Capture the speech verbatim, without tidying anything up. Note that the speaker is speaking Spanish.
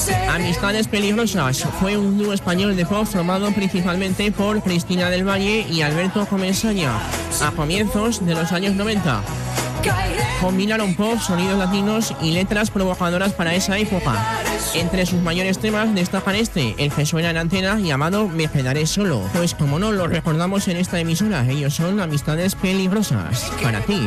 Amistades Peligrosas fue un dúo español de pop formado principalmente por Cristina del Valle y Alberto Comesaña a comienzos de los años noventa. Combinaron pop, sonidos latinos y letras provocadoras para esa época. Entre sus mayores temas destacan este, el que suena en antena, llamado Me quedaré solo. Pues como no, lo recordamos en esta emisora, ellos son Amistades Peligrosas. Para ti.